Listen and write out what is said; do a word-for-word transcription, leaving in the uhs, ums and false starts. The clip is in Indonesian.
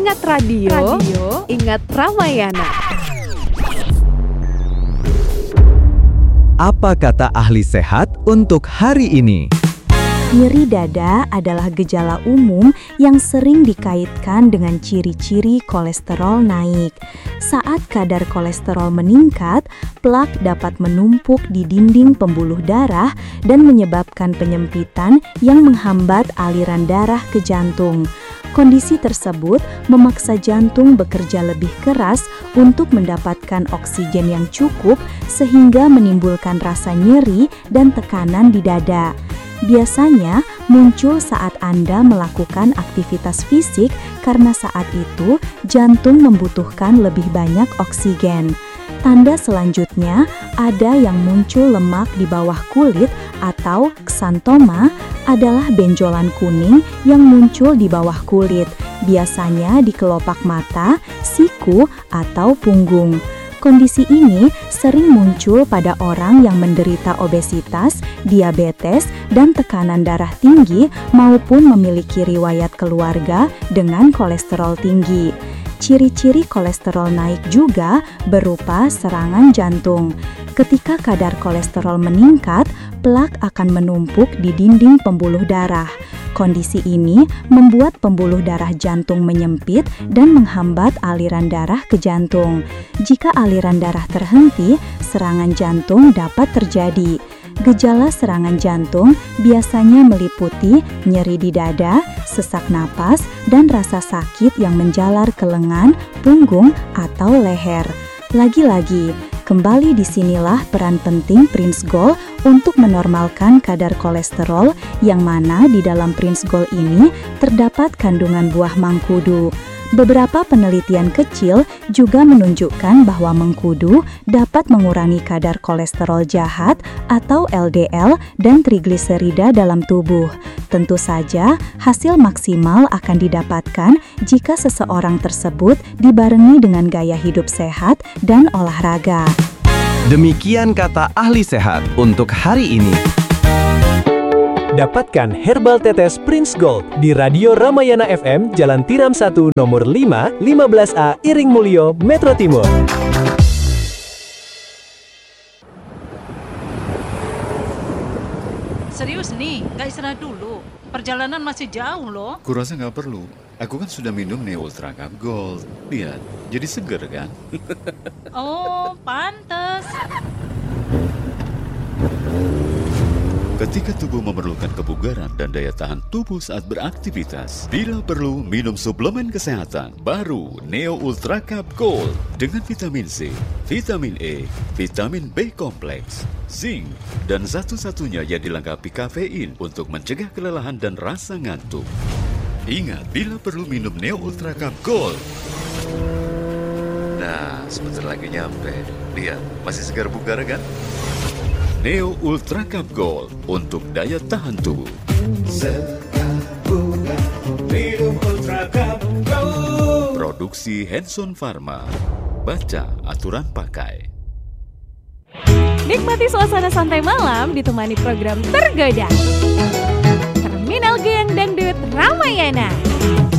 Ingat radio, radio, ingat Ramayana. Apa kata ahli sehat untuk hari ini? Nyeri dada adalah gejala umum yang sering dikaitkan dengan ciri-ciri kolesterol naik. Saat kadar kolesterol meningkat, plak dapat menumpuk di dinding pembuluh darah dan menyebabkan penyempitan yang menghambat aliran darah ke jantung. Kondisi tersebut memaksa jantung bekerja lebih keras untuk mendapatkan oksigen yang cukup sehingga menimbulkan rasa nyeri dan tekanan di dada. Biasanya muncul saat Anda melakukan aktivitas fisik karena saat itu jantung membutuhkan lebih banyak oksigen. Tanda selanjutnya ada yang muncul lemak di bawah kulit atau ksantoma adalah benjolan kuning yang muncul di bawah kulit, biasanya di kelopak mata, siku, atau punggung. Kondisi ini sering muncul pada orang yang menderita obesitas, diabetes, dan tekanan darah tinggi maupun memiliki riwayat keluarga dengan kolesterol tinggi. Ciri-ciri kolesterol naik juga berupa serangan jantung. Ketika kadar kolesterol meningkat, plak akan menumpuk di dinding pembuluh darah. Kondisi ini membuat pembuluh darah jantung menyempit dan menghambat aliran darah ke jantung. Jika aliran darah terhenti, serangan jantung dapat terjadi. Gejala serangan jantung biasanya meliputi nyeri di dada, sesak napas, dan rasa sakit yang menjalar ke lengan, punggung, atau leher. Lagi-lagi, kembali disinilah peran penting Prince Gold untuk menormalkan kadar kolesterol yang mana di dalam Prince Gold ini terdapat kandungan buah mangkudu. Beberapa penelitian kecil juga menunjukkan bahwa mengkudu dapat mengurangi kadar kolesterol jahat atau L D L dan trigliserida dalam tubuh. Tentu saja, hasil maksimal akan didapatkan jika seseorang tersebut dibarengi dengan gaya hidup sehat dan olahraga. Demikian kata ahli sehat untuk hari ini. Dapatkan herbal tetes Prince Gold di Radio Ramayana F M, Jalan Tiram satu, nomor lima, lima belas A, Iring Mulyo, Metro Timur. Serius nih, nggak istirahat dulu. Perjalanan masih jauh loh. Kurasa nggak perlu. Aku kan sudah minum Neo Ultra Cup Gold. Lihat, jadi seger kan? Oh, pantes. Ketika tubuh memerlukan kebugaran dan daya tahan tubuh saat beraktivitas, bila perlu minum suplemen kesehatan baru Neo Ultra Cup Gold dengan vitamin C, vitamin E, vitamin B kompleks, zinc, dan satu-satunya yang dilengkapi kafein untuk mencegah kelelahan dan rasa ngantuk. Ingat, bila perlu minum Neo Ultra Cup Gold. Nah, sebentar lagi nyampe. Lihat, masih segar bugar kan? Neo Ultra Cup Gold untuk daya tahan tubuh. Segar bugar, minum Ultra Cup Gold. Produksi Hanson Pharma. Baca aturan pakai. Nikmati suasana santai malam ditemani program tergoda. Terminal Goyang Dangdut Ramayana.